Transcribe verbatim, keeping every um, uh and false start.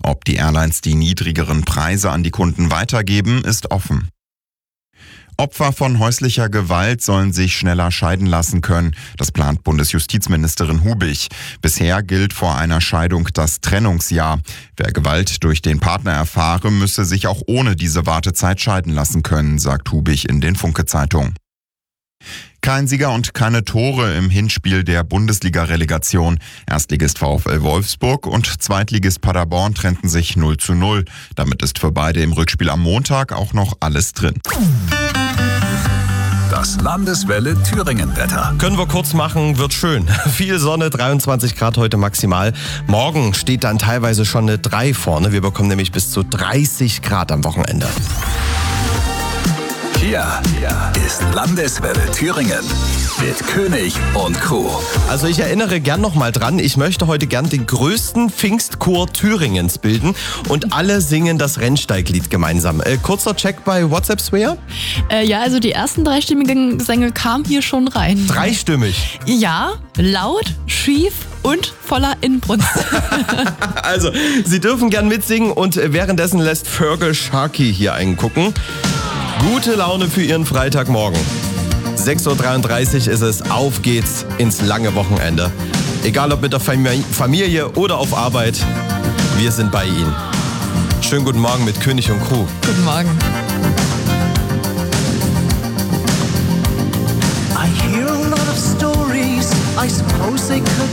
Ob die Airlines die niedrigeren Preise an die Kunden weitergeben, ist offen. Opfer von häuslicher Gewalt sollen sich schneller scheiden lassen können. Das plant Bundesjustizministerin Hubig. Bisher gilt vor einer Scheidung das Trennungsjahr. Wer Gewalt durch den Partner erfahre, müsse sich auch ohne diese Wartezeit scheiden lassen können, sagt Hubig in den Funke-Zeitungen. Kein Sieger und keine Tore im Hinspiel der Bundesliga-Relegation. Erstligist VfL Wolfsburg und Zweitligist Paderborn trennten sich null zu null. Damit ist für beide im Rückspiel am Montag auch noch alles drin. Das Landeswelle Thüringen-Wetter. Können wir kurz machen, wird schön. Viel Sonne, dreiundzwanzig Grad heute maximal. Morgen steht dann teilweise schon eine drei vorne. Wir bekommen nämlich bis zu dreißig Grad am Wochenende. Hier, hier ist Landeswelle Thüringen mit König und Crew. Also ich erinnere gern noch mal dran, ich möchte heute gern den größten Pfingstchor Thüringens bilden und alle singen das Rennsteiglied gemeinsam. Äh, kurzer Check bei WhatsApp, Svea? Äh, ja, also die ersten dreistimmigen Gesänge kamen hier schon rein. Dreistimmig? Ja, laut, schief und voller Inbrunst. Also, Sie dürfen gern mitsingen und währenddessen lässt Fergal Sharkey hier einen gucken. Gute Laune für Ihren Freitagmorgen. sechs Uhr dreiunddreißig ist es, auf geht's ins lange Wochenende. Egal ob mit der Familie oder auf Arbeit, wir sind bei Ihnen. Schönen guten Morgen mit König und Crew. Guten Morgen. I hear a lot of stories, I suppose they could